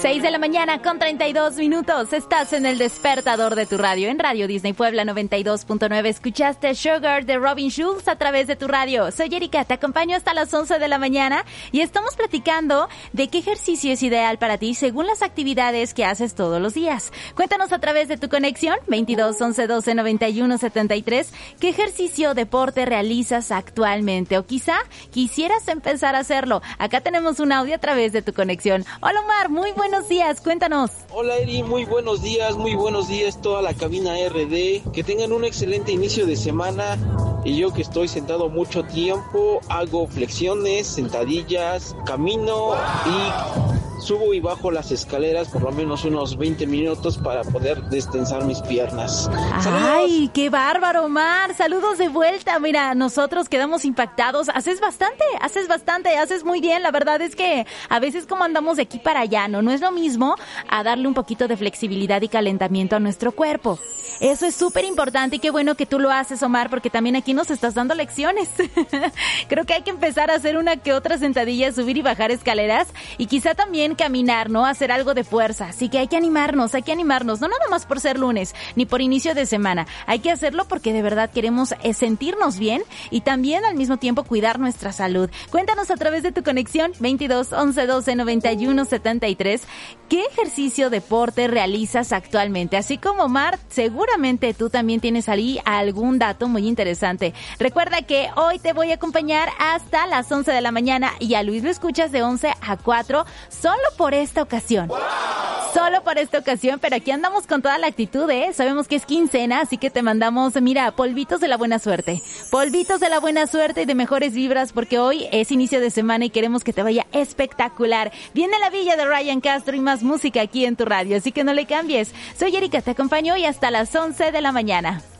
6 de la mañana con 32 minutos. Estás en el despertador de tu radio, en Radio Disney Puebla 92.9. Escuchaste Sugar de Robin Schulz a través de tu radio. Soy Erika, te acompaño hasta las 11 de la mañana y estamos platicando de qué ejercicio es ideal para ti según las actividades que haces todos los días. Cuéntanos a través de tu conexión 22 11 12 91 73 qué ejercicio o deporte realizas actualmente o quizá quisieras empezar a hacerlo. Acá tenemos un audio a través de tu conexión. Hola Omar, muy buenos días, cuéntanos. Hola Eri, muy buenos días toda la cabina RD, que tengan un excelente inicio de semana. Y yo que estoy sentado mucho tiempo, hago flexiones, sentadillas, camino y subo y bajo las escaleras por lo menos unos 20 minutos para poder destensar mis piernas. ¡Saludos! ¡Ay, qué bárbaro, Omar! Saludos de vuelta. Mira, nosotros quedamos impactados. Haces muy bien. La verdad es que a veces como andamos de aquí para allá, no es lo mismo a darle un poquito de flexibilidad y calentamiento a nuestro cuerpo. Eso es súper importante y qué bueno que tú lo haces, Omar, porque también aquí nos estás dando lecciones. Creo que hay que empezar a hacer una que otra sentadilla, subir y bajar escaleras y quizá también caminar, ¿no? Hacer algo de fuerza. Así que hay que animarnos, no nada más por ser lunes, ni por inicio de semana. Hay que hacerlo porque de verdad queremos sentirnos bien y también al mismo tiempo cuidar nuestra salud. Cuéntanos a través de tu conexión 22 11 12 91 73 ¿qué ejercicio deporte realizas actualmente? Así como Omar, seguramente tú también tienes ahí algún dato muy interesante. Recuerda que hoy te voy a acompañar hasta las 11 de la mañana y a Luis lo escuchas de 11 a 4 solo por esta ocasión. ¡Wow! Solo por esta ocasión, pero aquí andamos con toda la actitud, ¿eh? Sabemos que es quincena, así que te mandamos, mira, polvitos de la buena suerte. Polvitos de la buena suerte y de mejores vibras porque hoy es inicio de semana y queremos que te vaya espectacular. Viene la villa de Ryan Castro y más música aquí en tu radio, así que no le cambies. Soy Erika, te acompaño y hasta las 11 de la mañana.